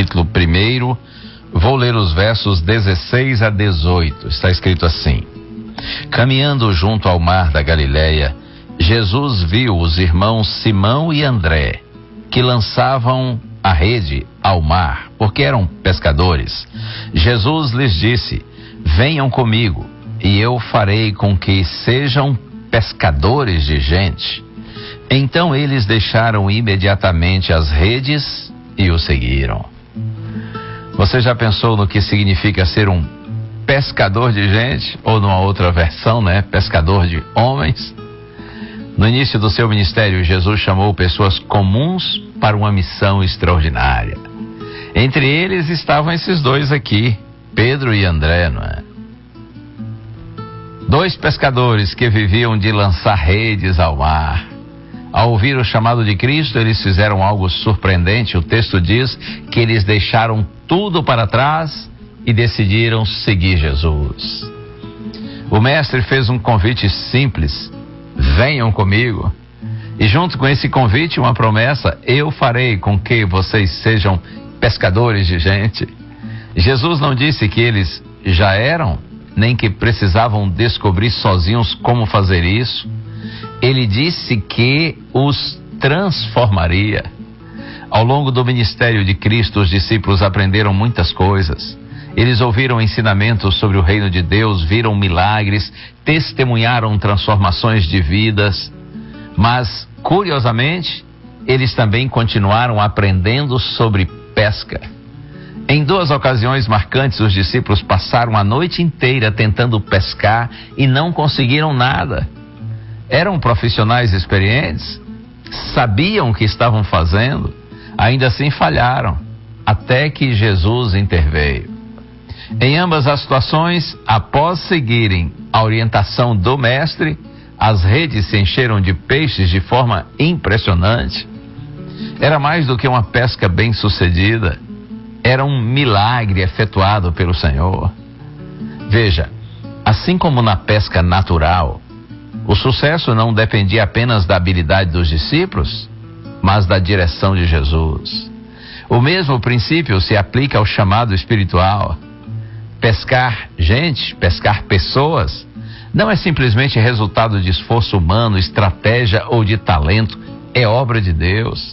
capítulo 1, vou ler os versos 16 a 18. Está escrito assim: Caminhando junto ao mar da Galileia, Jesus viu os irmãos Simão e André, que lançavam a rede ao mar, porque eram pescadores. Jesus lhes disse: Venham comigo, e eu farei com que sejam pescadores de gente. Então eles deixaram imediatamente as redes e o seguiram. Você já pensou no que significa ser um pescador de gente? Ou numa outra versão, pescador de homens? No início do seu ministério, Jesus chamou pessoas comuns para uma missão extraordinária. Entre eles estavam esses dois aqui, Pedro e André, não é? Dois pescadores que viviam de lançar redes ao mar. Ao ouvir o chamado de Cristo, eles fizeram algo surpreendente. O texto diz que eles deixaram tudo para trás e decidiram seguir Jesus. O mestre fez um convite simples: venham comigo. E junto com esse convite, uma promessa: eu farei com que vocês sejam pescadores de gente. Jesus não disse que eles já eram, nem que precisavam descobrir sozinhos como fazer isso. Ele disse que os transformaria. Ao longo do ministério de Cristo, os discípulos aprenderam muitas coisas. Eles ouviram ensinamentos sobre o reino de Deus, viram milagres, testemunharam transformações de vidas. Mas, curiosamente, eles também continuaram aprendendo sobre pesca. Em 2 ocasiões marcantes, os discípulos passaram a noite inteira tentando pescar e não conseguiram nada. Eram profissionais experientes, sabiam o que estavam fazendo, ainda assim falharam, até que Jesus interveio. Em ambas as situações, após seguirem a orientação do mestre, as redes se encheram de peixes de forma impressionante. Era mais do que uma pesca bem-sucedida, era um milagre efetuado pelo Senhor. Veja, assim como na pesca natural, o sucesso não dependia apenas da habilidade dos discípulos, mas da direção de Jesus. O mesmo princípio se aplica ao chamado espiritual. Pescar gente, pescar pessoas, não é simplesmente resultado de esforço humano, estratégia ou de talento, é obra de Deus.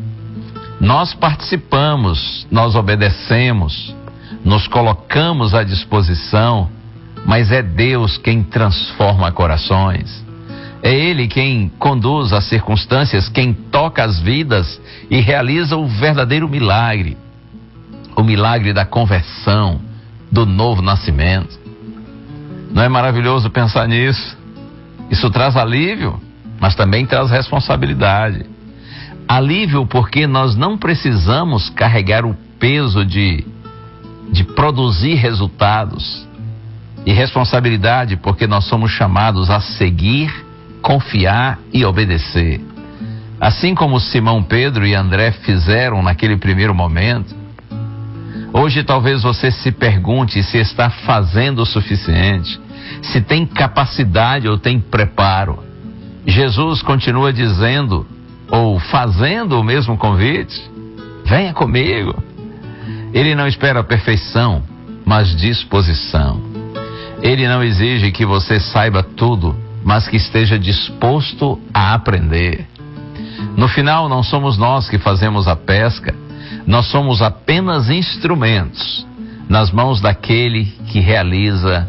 Nós participamos, nós obedecemos, nos colocamos à disposição, mas é Deus quem transforma corações. É Ele quem conduz as circunstâncias, quem toca as vidas e realiza o verdadeiro milagre. O milagre da conversão, do novo nascimento. Não é maravilhoso pensar nisso? Isso traz alívio, mas também traz responsabilidade. Alívio porque nós não precisamos carregar o peso de produzir resultados. E responsabilidade porque nós somos chamados a seguir, confiar e obedecer. Assim como Simão, Pedro e André fizeram naquele primeiro momento. Hoje talvez você se pergunte se está fazendo o suficiente, se tem capacidade ou tem preparo. Jesus continua dizendo ou fazendo o mesmo convite: venha comigo. Ele não espera a perfeição, mas disposição. Ele não exige que você saiba tudo, mas que esteja disposto a aprender. No final, não somos nós que fazemos a pesca, nós somos apenas instrumentos nas mãos daquele que realiza.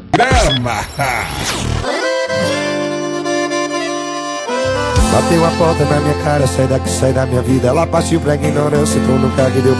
Bateu a porta na minha cara, sai daqui, sai da minha vida. Ela partiu pra ignorância, então nunca que deu